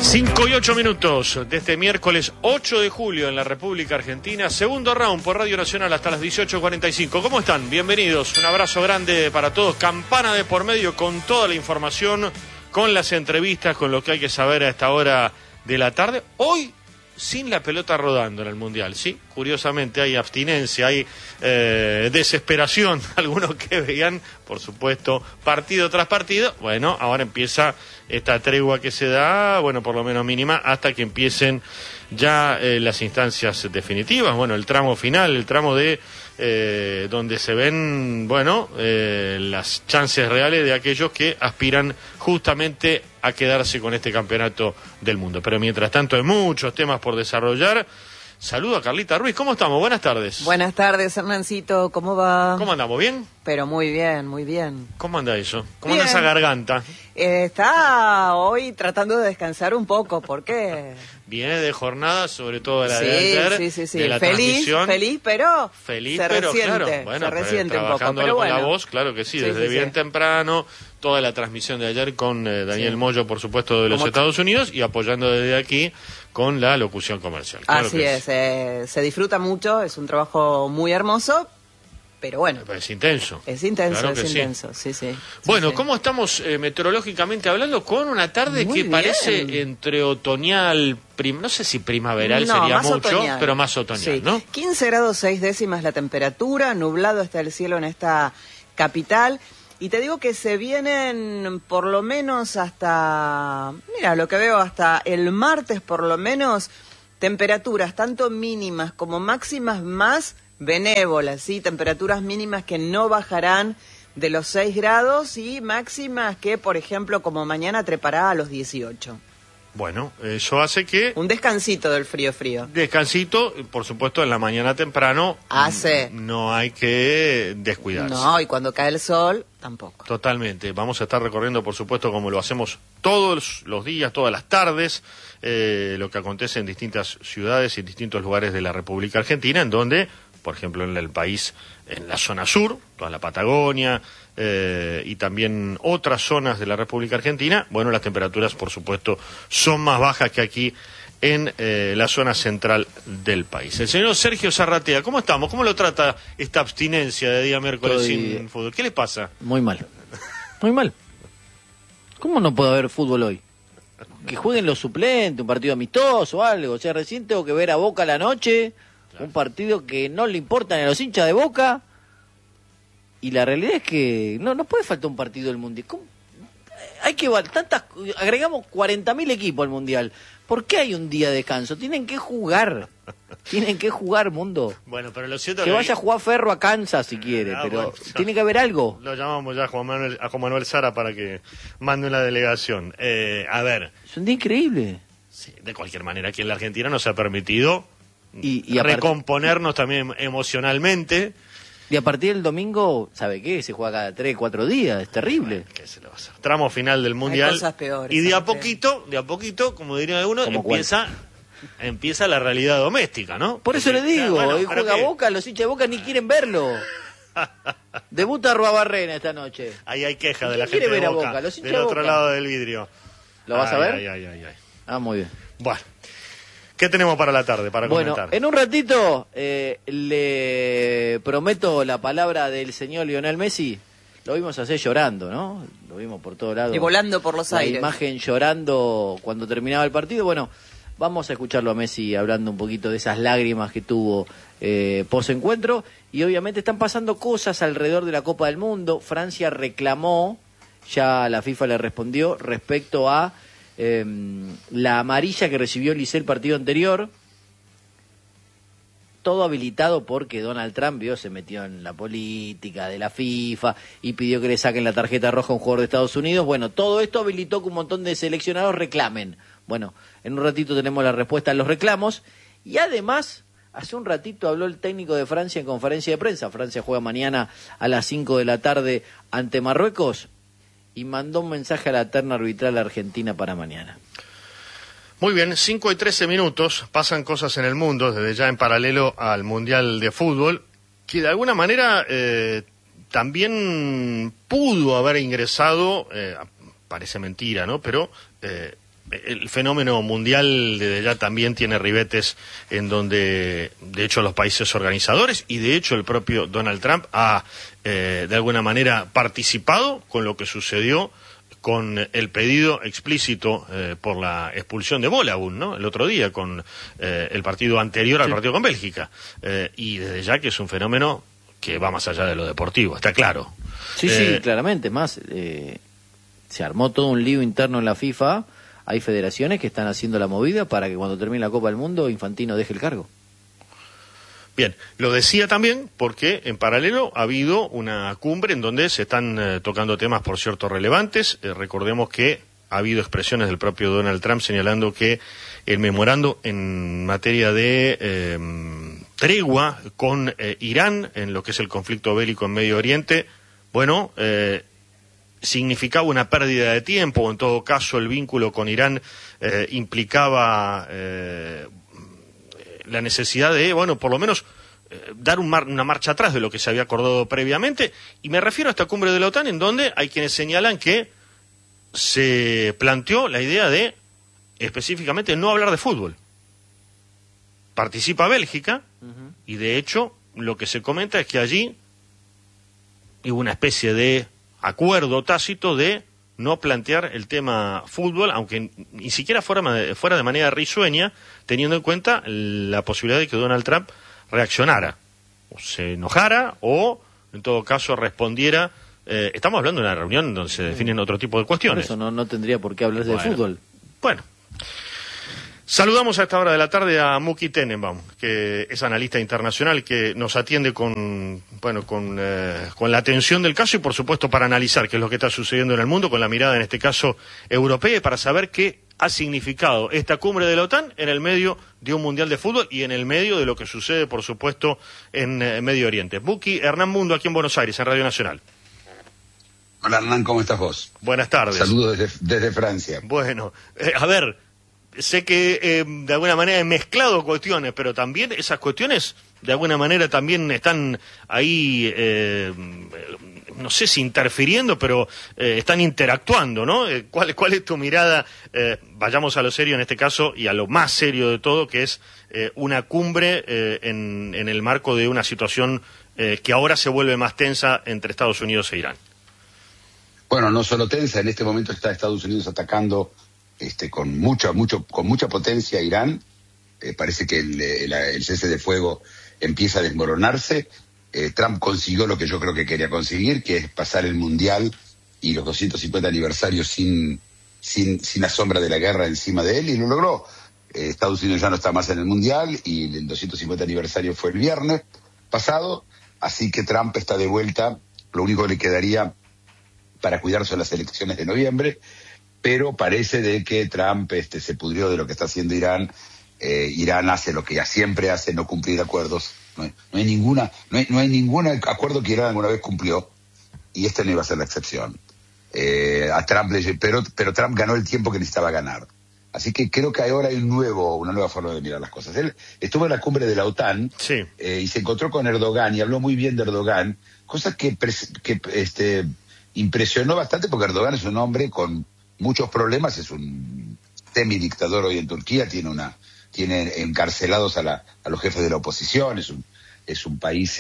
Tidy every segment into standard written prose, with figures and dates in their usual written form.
5:08 de este miércoles 8 de julio en la República Argentina. Segundo round por Radio Nacional hasta las 18:45. ¿Cómo están? Bienvenidos. Un abrazo grande para todos. Campana de por medio con toda la información, con las entrevistas, con lo que hay que saber a esta hora de la tarde. Hoy sin la pelota rodando en el Mundial, ¿sí? Curiosamente hay abstinencia, hay desesperación. Algunos que veían, por supuesto, partido tras partido. Bueno, ahora empieza esta tregua que se da, bueno, por lo menos mínima, hasta que empiecen ya las instancias definitivas. Bueno, el tramo final, el tramo de donde se ven, bueno, las chances reales de aquellos que aspiran justamente a quedarse con este campeonato del mundo. Pero mientras tanto hay muchos temas por desarrollar. Saludo a Carlita Ruiz. ¿Cómo estamos? Buenas tardes. Buenas tardes, Hernancito. ¿Cómo va? ¿Cómo andamos? ¿Bien? Pero muy bien, muy bien. ¿Cómo anda eso? ¿Cómo Bien. anda esa garganta? Está hoy tratando de descansar un poco. ¿Por qué? Viene de jornada, sobre todo la Sí, de ayer, sí. de la transmisión. Feliz, pero Feliz, se pero resiente, claro, bueno, se resiente un poco. trabajando Pero con bueno. la voz, claro que sí, Sí, desde sí, bien sí. temprano, toda la transmisión de ayer con Daniel Sí. Moyo, por supuesto, de los Como Estados Unidos, y apoyando desde aquí con la locución comercial. Claro Así que es, se disfruta mucho, es un trabajo muy hermoso, pero bueno, Es intenso. es intenso, Claro que es sí. intenso, sí. Bueno, Sí. ¿cómo estamos meteorológicamente hablando? Con una tarde Muy que parece bien. entre otoñal, no sé si primaveral No, sería más mucho, otoñal. pero más otoñal, Sí. ¿no? 15 grados 6 décimas la temperatura, nublado está el cielo en esta capital. Y te digo que se vienen por lo menos hasta, mira, lo que veo hasta el martes por lo menos, temperaturas tanto mínimas como máximas más benévolas, ¿sí? Temperaturas mínimas que no bajarán de los 6 grados y máximas que, por ejemplo, como mañana trepará a los 18. Bueno, eso hace que Un descansito del frío. descansito, por supuesto, en la mañana temprano Hace. no hay que descuidarse. No, y cuando cae el sol, tampoco. Totalmente. Vamos a estar recorriendo, por supuesto, como lo hacemos todos los días, todas las tardes, lo que acontece en distintas ciudades y en distintos lugares de la República Argentina, en donde, por ejemplo, en el país, en la zona sur, toda la Patagonia, y también otras zonas de la República Argentina, bueno, las temperaturas, por supuesto, son más bajas que aquí en la zona central del país. El señor Sergio Zarratea, ¿cómo estamos? ¿Cómo lo trata esta abstinencia de día miércoles sin fútbol? ¿Qué le pasa? Muy mal. Muy mal. ¿Cómo no puede haber fútbol hoy? Que jueguen los suplentes, un partido amistoso o algo. O sea, recién tengo que ver a Boca a la noche, un partido que no le importan a los hinchas de Boca. Y la realidad es que no puede faltar un partido del Mundial. ¿Cómo? Hay que agregamos 40.000 equipos al Mundial. ¿Por qué hay un día de descanso? Tienen que jugar. Tienen que jugar, mundo. Bueno, pero lo cierto Que vaya a jugar Ferro a Kansas si quiere, pero bueno, tiene que haber algo. Lo llamamos ya a Juan Manuel Sara para que mande una delegación. A ver, Es un día increíble. sí, de cualquier manera, aquí en la Argentina nos ha permitido Y aparte- recomponernos también emocionalmente. Y a partir del domingo, ¿sabe qué? Se juega cada 3, 4 días, es terrible. ¿Qué se le va a hacer? Tramo final del Mundial. cosas peores, Y de a aparte. poquito, como diría uno, ¿Cómo empieza la realidad doméstica, ¿no? Por eso le digo, Bueno, hoy ¿pero juega qué? Boca, los hinchas de Boca ni quieren verlo. Debuta Ruabarrena esta noche. Ahí hay queja de ¿Quién la gente quiere de ver a Boca, Boca? Los hinchas del de otro Boca. lado del vidrio. ¿Lo vas a ver? Ay. Ah, muy bien. Bueno, ¿qué tenemos para la tarde, para Bueno, comentar? en un ratito le prometo la palabra del señor Lionel Messi. Lo vimos hacer llorando, ¿no? Lo vimos por todos lados. Y volando por los La aires. imagen llorando cuando terminaba el partido. Bueno, vamos a escucharlo a Messi hablando un poquito de esas lágrimas que tuvo post-encuentro. Y obviamente están pasando cosas alrededor de la Copa del Mundo. Francia reclamó, ya la FIFA le respondió, respecto a la amarilla que recibió Lisé el partido anterior. Todo habilitado porque Donald Trump se metió en la política de la FIFA y pidió que le saquen la tarjeta roja a un jugador de Estados Unidos. Bueno, todo esto habilitó que un montón de seleccionados reclamen. Bueno, en un ratito tenemos la respuesta a los reclamos. Y además, hace un ratito habló el técnico de Francia en conferencia de prensa. Francia juega mañana a las 5 de la tarde ante Marruecos y mandó un mensaje a la terna arbitral argentina para mañana. Muy bien, 5:13, pasan cosas en el mundo, desde ya en paralelo al Mundial de Fútbol, que de alguna manera también pudo haber ingresado, parece mentira, ¿no? Pero el fenómeno mundial desde ya también tiene ribetes en donde, de hecho, los países organizadores y, de hecho, el propio Donald Trump ha, de alguna manera, participado con lo que sucedió con el pedido explícito por la expulsión de Bolagun, ¿no? El otro día, con el partido anterior al partido con Bélgica. Y desde ya que es un fenómeno que va más allá de lo deportivo, está claro. Sí, claramente. Más, se armó todo un lío interno en la FIFA. Hay federaciones que están haciendo la movida para que cuando termine la Copa del Mundo Infantino deje el cargo. Bien, lo decía también porque en paralelo ha habido una cumbre en donde se están tocando temas, por cierto, relevantes. Recordemos que ha habido expresiones del propio Donald Trump señalando que el memorando en materia de tregua con Irán en lo que es el conflicto bélico en Medio Oriente, bueno, significaba una pérdida de tiempo, o en todo caso el vínculo con Irán implicaba la necesidad de, bueno, por lo menos dar una marcha atrás de lo que se había acordado previamente, y me refiero a esta cumbre de la OTAN en donde hay quienes señalan que se planteó la idea de específicamente no hablar de fútbol. Participa Bélgica, y de hecho lo que se comenta es que allí hubo una especie de acuerdo tácito de no plantear el tema fútbol, aunque ni siquiera fuera de manera risueña, teniendo en cuenta la posibilidad de que Donald Trump reaccionara, o se enojara, o en todo caso respondiera. Estamos hablando de una reunión donde se definen otro tipo de cuestiones. Por eso no tendría por qué hablarse de fútbol. Bueno. Saludamos a esta hora de la tarde a Muki Tenenbaum, que es analista internacional, que nos atiende con la atención del caso y, por supuesto, para analizar qué es lo que está sucediendo en el mundo, con la mirada, en este caso, europea, y para saber qué ha significado esta cumbre de la OTAN en el medio de un mundial de fútbol y en el medio de lo que sucede, por supuesto, en Medio Oriente. Muki, Hernán Mundo, aquí en Buenos Aires, en Radio Nacional. Hola, Hernán, ¿cómo estás vos? Buenas tardes. Saludos desde Francia. Bueno, a ver, sé que de alguna manera he mezclado cuestiones, pero también esas cuestiones de alguna manera también están ahí, no sé si interfiriendo, pero están interactuando, ¿no? ¿Cuál es tu mirada? Vayamos a lo serio en este caso y a lo más serio de todo, que es una cumbre en el marco de una situación que ahora se vuelve más tensa entre Estados Unidos e Irán. Bueno, no solo tensa, en este momento está Estados Unidos atacando con mucha potencia a Irán. Parece que el cese de fuego empieza a desmoronarse. Trump consiguió lo que yo creo que quería conseguir, que es pasar el Mundial y los 250 aniversarios sin la sombra de la guerra encima de él, y lo logró. Estados Unidos ya no está más en el Mundial y el 250 aniversario fue el viernes pasado, así que Trump está de vuelta. Lo único que le quedaría para cuidar son las elecciones de noviembre, pero parece de que Trump se pudrió de lo que está haciendo Irán. Irán hace lo que ya siempre hace, no cumplir acuerdos. No hay ningún acuerdo que Irán alguna vez cumplió, y este no iba a ser la excepción. A Trump pero Trump ganó el tiempo que necesitaba ganar. Así que creo que ahora hay una nueva forma de mirar las cosas. Él estuvo en la cumbre de la OTAN, sí, y se encontró con Erdogan y habló muy bien de Erdogan, cosa que impresionó bastante, porque Erdogan es un hombre con muchos problemas, es un semidictador hoy en Turquía, tiene encarcelados a los jefes de la oposición, es un país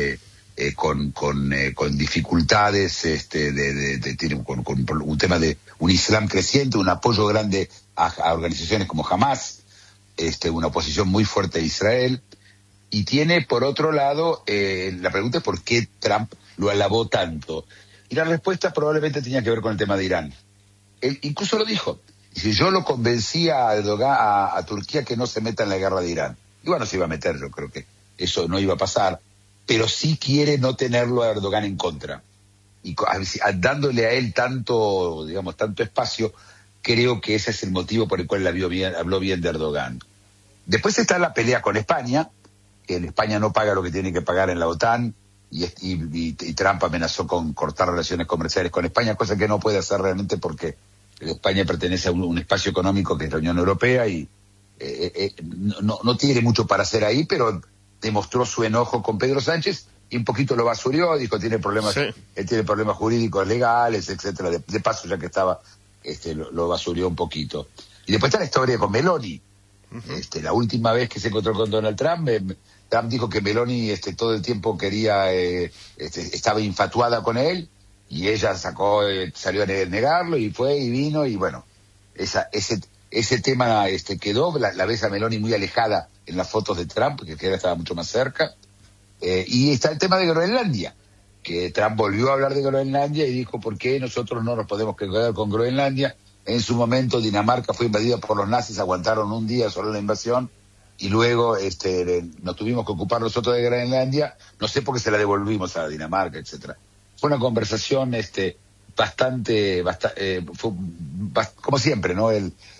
con dificultades, tiene con un tema de un Islam creciente, un apoyo grande a organizaciones como Hamas, una oposición muy fuerte a Israel, y tiene, por otro lado, la pregunta es por qué Trump lo alabó tanto, y la respuesta probablemente tenía que ver con el tema de Irán. Él incluso lo dijo. Dice, yo lo convencí a Erdogan, a Turquía, que no se meta en la guerra de Irán. Y bueno, se iba a meter, yo creo que eso no iba a pasar, pero sí quiere no tenerlo a Erdogan en contra. Y dándole a él tanto espacio, creo que ese es el motivo por el cual habló bien de Erdogan. Después está la pelea con España, que en España no paga lo que tiene que pagar en la OTAN, y Trump amenazó con cortar relaciones comerciales con España, cosa que no puede hacer realmente porque España pertenece a un espacio económico que es la Unión Europea y no tiene mucho para hacer ahí, pero demostró su enojo con Pedro Sánchez y un poquito lo basurió, dijo tiene problemas, sí, él tiene problemas jurídicos, legales, etcétera. De paso, ya que estaba, lo basurió un poquito. Y después está la historia con Meloni. La última vez que se encontró con Donald Trump, Trump dijo que Meloni todo el tiempo quería, estaba infatuada con él, y ella salió a negarlo, y fue y vino, y bueno, ese tema quedó. La ves a Meloni muy alejada en las fotos de Trump, que estaba mucho más cerca. Y está el tema de Groenlandia, que Trump volvió a hablar de Groenlandia y dijo, ¿por qué nosotros no nos podemos quedar con Groenlandia? En su momento Dinamarca fue invadida por los nazis, aguantaron un día solo la invasión, y luego nos tuvimos que ocupar nosotros de Groenlandia, no sé por qué se la devolvimos a Dinamarca, etcétera. Fue una conversación bastante como siempre, ¿no?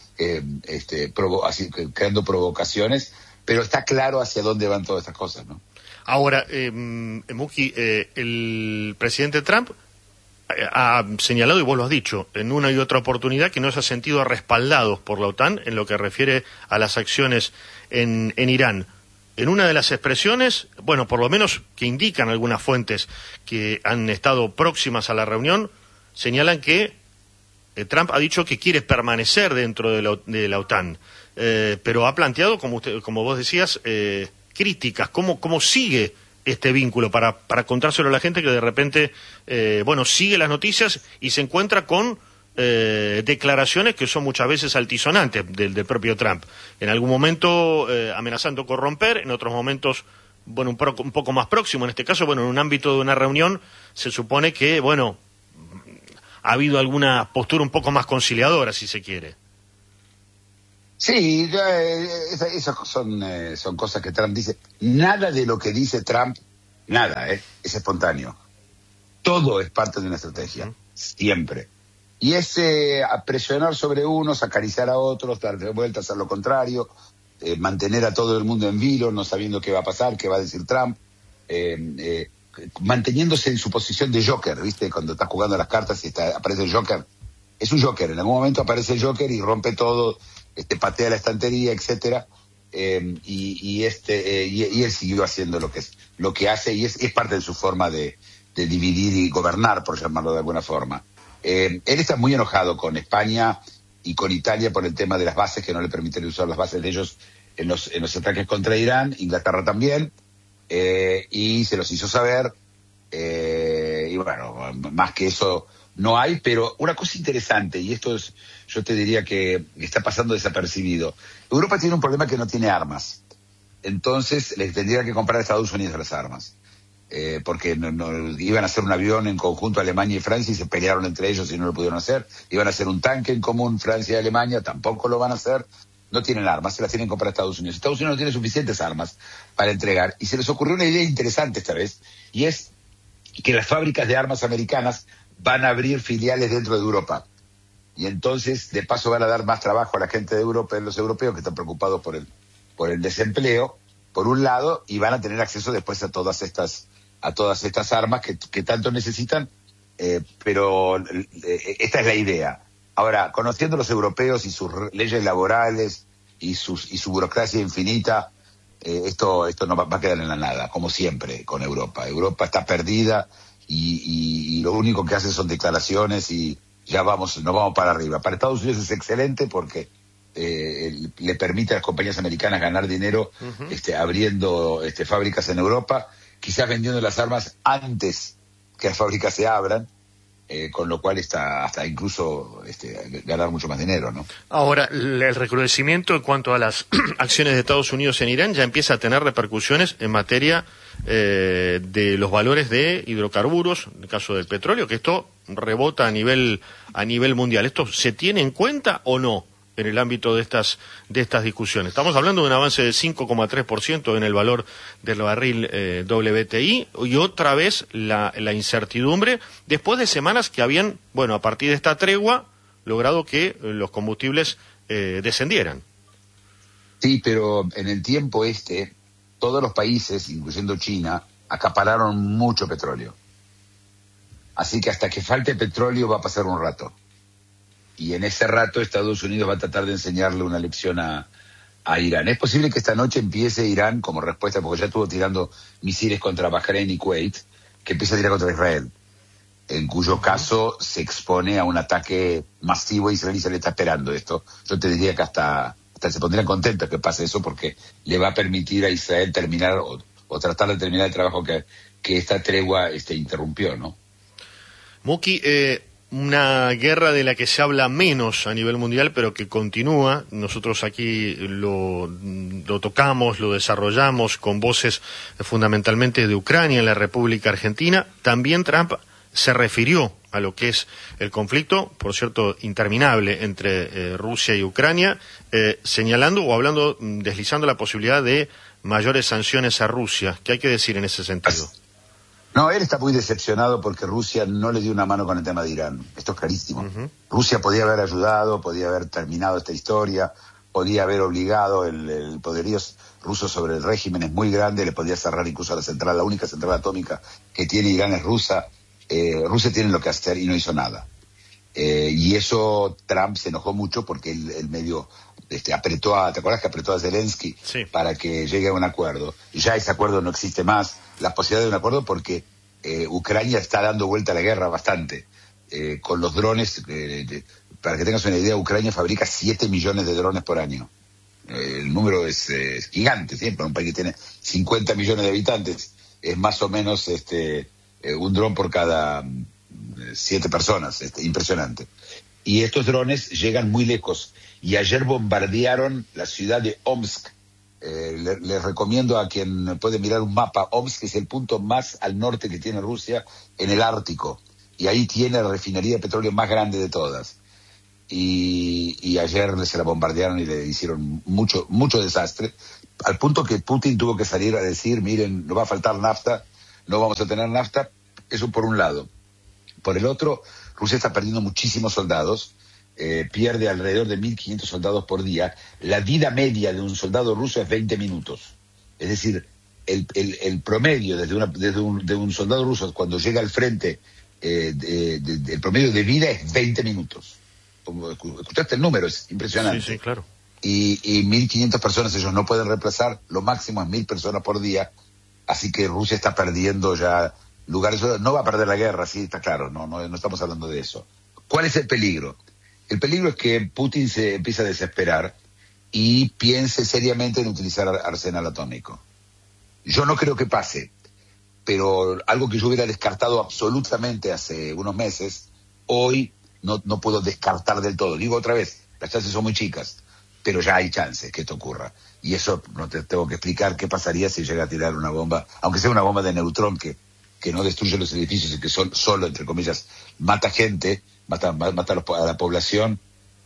Creando provocaciones, pero está claro hacia dónde van todas estas cosas, ¿no? Ahora, Muki, el presidente Trump ha señalado, y vos lo has dicho, en una y otra oportunidad, que no se ha sentido respaldados por la OTAN en lo que refiere a las acciones en Irán. En una de las expresiones, bueno, por lo menos que indican algunas fuentes que han estado próximas a la reunión, señalan que Trump ha dicho que quiere permanecer dentro de la OTAN, pero ha planteado, como vos decías, críticas. ¿Cómo sigue este vínculo para contárselo a la gente que de repente, sigue las noticias y se encuentra con declaraciones que son muchas veces altisonantes del propio Trump? En algún momento amenazando con romper, en otros momentos, un poco más próximo. En este caso, en un ámbito de una reunión, se supone que, ha habido alguna postura un poco más conciliadora, si se quiere. Sí, esas son cosas que Trump dice. Nada de lo que dice Trump, es espontáneo. Todo es parte de una estrategia, siempre. Y es a presionar sobre unos, acariciar a otros, dar de vueltas, hacer lo contrario, mantener a todo el mundo en vilo, no sabiendo qué va a pasar, qué va a decir Trump, manteniéndose en su posición de Joker, ¿viste? Cuando está jugando las cartas y aparece el Joker. Es un Joker, en algún momento aparece el Joker y rompe todo, patea la estantería, etcétera, y él siguió haciendo lo que hace, y es parte de su forma de dividir y gobernar, por llamarlo de alguna forma. Él está muy enojado con España y con Italia por el tema de las bases, que no le permiten usar las bases de ellos en los ataques contra Irán, Inglaterra también, y se los hizo saber, y bueno, más que eso no hay. Pero una cosa interesante, y esto yo te diría que está pasando desapercibido. Europa tiene un problema, que no tiene armas. Entonces les tendría que comprar a Estados Unidos las armas. Porque no iban a hacer un avión en conjunto Alemania y Francia, y se pelearon entre ellos y no lo pudieron hacer. Iban a hacer un tanque en común Francia y Alemania, tampoco lo van a hacer. No tienen armas, se las tienen que comprar a Estados Unidos. Estados Unidos no tiene suficientes armas para entregar, y se les ocurrió una idea interesante esta vez, y es que las fábricas de armas americanas van a abrir filiales dentro de Europa. Y entonces, de paso, van a dar más trabajo a la gente de Europa, los europeos, que están preocupados por el desempleo, por un lado, y van a tener acceso después a todas estas armas que tanto necesitan, pero esta es la idea. Ahora, conociendo los europeos y sus leyes laborales y su burocracia infinita, esto no va a quedar en la nada, como siempre con Europa. Europa está perdida, y lo único que hace son declaraciones, y nos vamos para arriba. Para Estados Unidos es excelente, porque le permite a las compañías americanas ganar dinero, abriendo fábricas en Europa, quizás vendiendo las armas antes que las fábricas se abran, con lo cual está hasta incluso ganar mucho más dinero, ¿no? Ahora, el recrudecimiento en cuanto a las acciones de Estados Unidos en Irán ya empieza a tener repercusiones en materia de los valores de hidrocarburos, en el caso del petróleo, que esto rebota a nivel mundial. ¿Esto se tiene en cuenta o no en el ámbito de estas discusiones? Estamos hablando de un avance del 5,3% en el valor del barril WTI, y otra vez la incertidumbre, después de semanas que habían, a partir de esta tregua, logrado que los combustibles descendieran. Sí, pero en el tiempo todos los países, incluyendo China, acapararon mucho petróleo. Así que hasta que falte petróleo va a pasar un rato. Y en ese rato Estados Unidos va a tratar de enseñarle una lección a Irán. Es posible que esta noche empiece Irán, como respuesta, porque ya estuvo tirando misiles contra Bahrein y Kuwait, que empiece a tirar contra Israel. en cuyo caso se expone a un ataque masivo. Israel se le está esperando esto. Yo te diría que hasta se pondrían contentos que pase eso, porque le va a permitir a Israel terminar o tratar de terminar el trabajo que esta tregua interrumpió, ¿no? Muki, una guerra de la que se habla menos a nivel mundial, pero que continúa. Nosotros aquí lo tocamos, lo desarrollamos con voces fundamentalmente de Ucrania, en la República Argentina. También Trump se refirió a lo que es el conflicto, por cierto, interminable entre Rusia y Ucrania, señalando o hablando, deslizando la posibilidad de mayores sanciones a Rusia. ¿Qué hay que decir en ese sentido? No, él está muy decepcionado porque Rusia no le dio una mano con el tema de Irán. Esto es clarísimo. Rusia podía haber ayudado, podía haber terminado esta historia, podía haber obligado el poderío ruso sobre el régimen, es muy grande, le podía cerrar incluso la única central atómica que tiene Irán es rusa. Rusia tiene lo que hacer y no hizo nada. Y eso Trump se enojó mucho porque el medio apretó ¿te acuerdas que apretó a Zelensky? Sí. Para que llegue a un acuerdo? Y ya ese acuerdo no existe más, la posibilidad de un acuerdo, porque Ucrania está dando vuelta a la guerra bastante. Con los drones, para que tengas una idea, Ucrania fabrica 7 millones de drones por año. El número es gigante, siempre, un país que tiene 50 millones de habitantes, es más o menos un dron por cada 7 personas, impresionante. Y estos drones llegan muy lejos, y ayer bombardearon la ciudad de Omsk. Les recomiendo a quien puede mirar un mapa. Omsk es el punto más al norte que tiene Rusia en el Ártico, y ahí tiene la refinería de petróleo más grande de todas. Y ayer se la bombardearon y le hicieron mucho desastre, al punto que Putin tuvo que salir a decir: miren, nos va a faltar nafta, no vamos a tener nafta. Eso por un lado. Por el otro, Rusia está perdiendo muchísimos soldados, pierde alrededor de 1.500 soldados por día. La vida media de un soldado ruso es 20 minutos. Es decir, el promedio de un soldado ruso cuando llega al frente, el promedio de vida es 20 minutos. Escuchaste el número, es impresionante. Sí, claro. Y 1.500 personas ellos no pueden reemplazar, lo máximo es 1.000 personas por día, así que Rusia está perdiendo ya lugares. No va a perder la guerra, sí, está claro, no estamos hablando de eso. ¿Cuál es el peligro? El peligro es que Putin se empieza a desesperar y piense seriamente en utilizar arsenal atómico. Yo no creo que pase, pero algo que yo hubiera descartado absolutamente hace unos meses, hoy no puedo descartar del todo. Digo otra vez, las chances son muy chicas, pero ya hay chances que esto ocurra. Y eso no te tengo que explicar qué pasaría si llega a tirar una bomba, aunque sea una bomba de neutrón que no destruye los edificios y que solo, entre comillas, mata gente, mata a la población.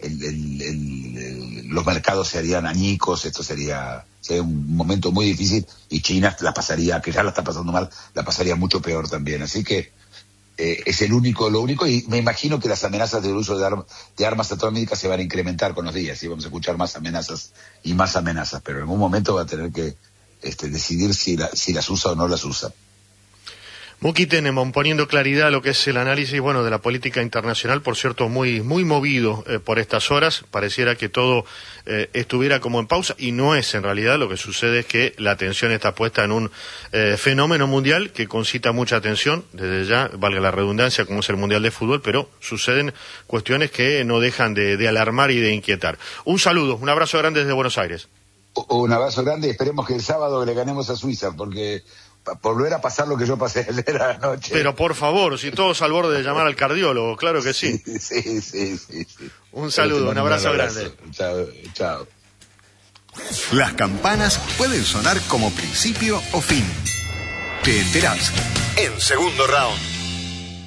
Los mercados se harían añicos, esto sería un momento muy difícil, y China la pasaría, que ya la está pasando mal, la pasaría mucho peor también. Así que es lo único, y me imagino que las amenazas del uso de armas atómicas se van a incrementar con los días, y vamos a escuchar más amenazas, pero en algún momento va a tener que decidir si las usa o no las usa. Muki Tenenbaum, poniendo claridad a lo que es el análisis, de la política internacional, por cierto, muy movido por estas horas. Pareciera que todo estuviera como en pausa, y no es en realidad. Lo que sucede es que la atención está puesta en un fenómeno mundial que concita mucha atención, desde ya, valga la redundancia, como es el Mundial de Fútbol, pero suceden cuestiones que no dejan de alarmar y de inquietar. Un saludo, un abrazo grande desde Buenos Aires. Un abrazo grande, y esperemos que el sábado le ganemos a Suiza, porque volver a pasar lo que yo pasé ayer a la noche. Pero por favor, si todos al borde de llamar al cardiólogo, claro que sí. Sí. Un saludo, un abrazo grande. Chao. Las campanas pueden sonar como principio o fin. Te enterás en Segundo Round.